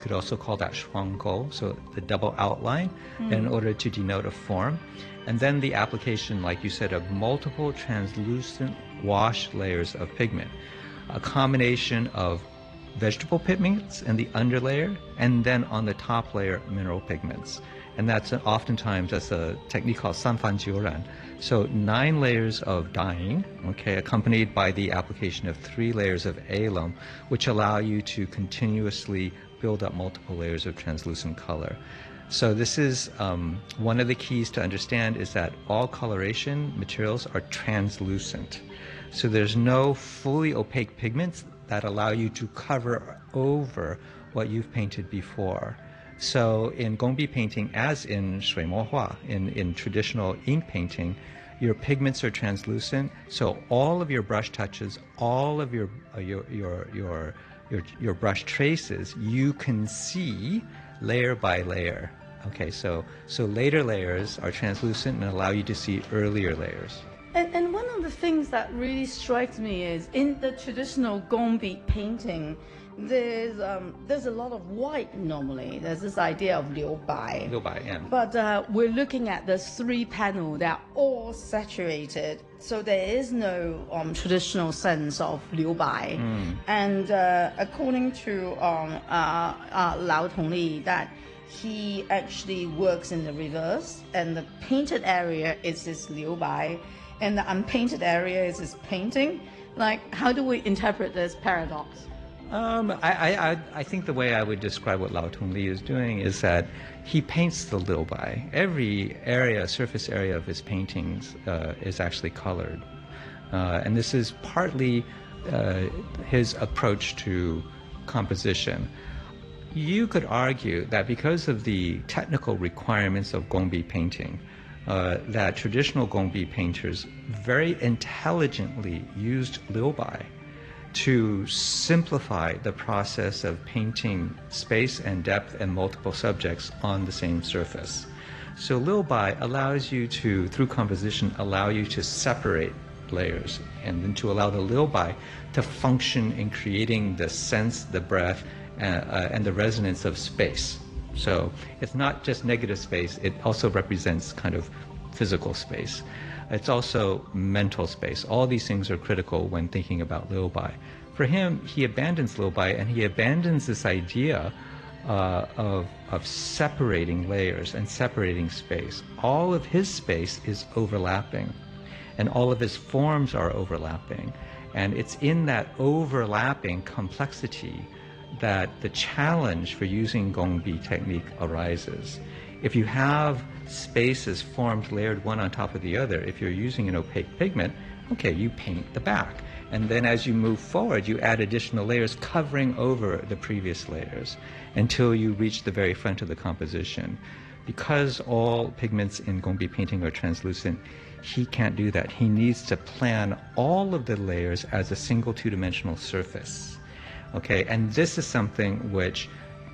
Could also call that shuanggou, so the double outline, in order to denote a form. And then the application, like you said, of multiple translucent wash layers of pigment, a combination of vegetable pigments in the underlayer, and then on the top layer, mineral pigments. And that's oftentimes a technique called sanfanjiuran. So 9 layers of dyeing, okay, accompanied by the application of 3 layers of alum, which allow you to continuously build up multiple layers of translucent color. So this is one of the keys to understand is that all coloration materials are translucent. So there's no fully opaque pigments that allow you to cover over what you've painted before. So in gongbi painting, as in shui mo hua, in traditional ink painting, your pigments are translucent. So all of your brush touches, all of your brush traces, you can see layer by layer. Okay, so later layers are translucent and allow you to see earlier layers. And one of the things that really strikes me is in the traditional gongbi painting, there's a lot of white normally. There's this idea of liu bai. Liu bai, yeah. But we're looking at the 3 panels that are all saturated, so there is no traditional sense of liu bai. And according to Lao Tongli, that he actually works in the reverse, and the painted area is this liu bai, and the unpainted area is his painting. Like, how do we interpret this paradox? I think the way I would describe what Lao Tongli is doing is that he paints the liu bai. Every area, surface area of his paintings is actually colored. And this is partly his approach to composition. You could argue that because of the technical requirements of gongbi painting, that traditional gongbi painters very intelligently used liu bai to simplify the process of painting space and depth and multiple subjects on the same surface. So liu bai allows you to, through composition, allow you to separate layers and then to allow the liu bai to function in creating the sense, the breath, and the resonance of space. So it's not just negative space, it also represents kind of physical space. It's also mental space. All these things are critical when thinking about liu bai. For him, he abandons liu bai and he abandons this idea of separating layers and separating space. All of his space is overlapping and all of his forms are overlapping. And it's in that overlapping complexity that the challenge for using gongbi technique arises. If you have spaces formed layered one on top of the other, if you're using an opaque pigment, okay, you paint the back. And then as you move forward, you add additional layers covering over the previous layers until you reach the very front of the composition. Because all pigments in gongbi painting are translucent, he can't do that. He needs to plan all of the layers as a single two-dimensional surface. Okay, and this is something which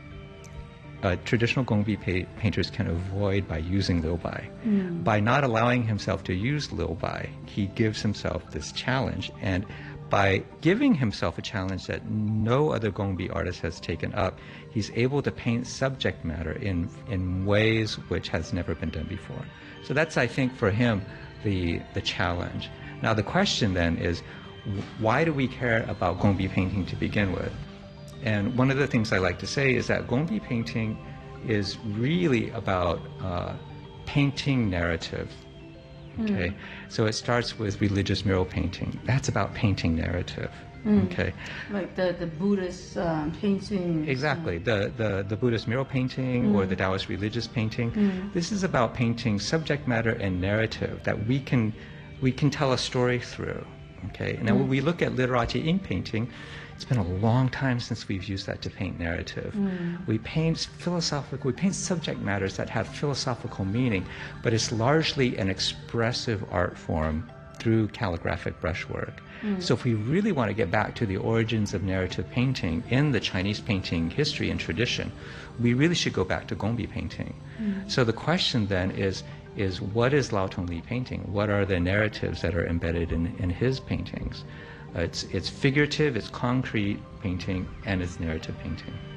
traditional gongbi painters can avoid by using liu bai. By not allowing himself to use liu bai, he gives himself this challenge, and by giving himself a challenge that no other gongbi artist has taken up, he's able to paint subject matter in ways which has never been done before. So that's, I think, for him, the challenge. Now the question then is, why do we care about gongbi painting to begin with? And one of the things I like to say is that gongbi painting is really about painting narrative. Okay, so it starts with religious mural painting. That's about painting narrative. Okay, like the Buddhist painting. Exactly, the Buddhist mural painting or the Taoist religious painting. This is about painting subject matter and narrative that we can tell a story through. Okay, now when we look at literati ink painting, it's been a long time since we've used that to paint narrative. We paint subject matters that have philosophical meaning, but it's largely an expressive art form through calligraphic brushwork. So if we really want to get back to the origins of narrative painting in the Chinese painting history and tradition, we really should go back to gongbi painting. So the question then is what is Lao Tongli painting? What are the narratives that are embedded in his paintings? It's figurative, it's concrete painting, and it's narrative painting.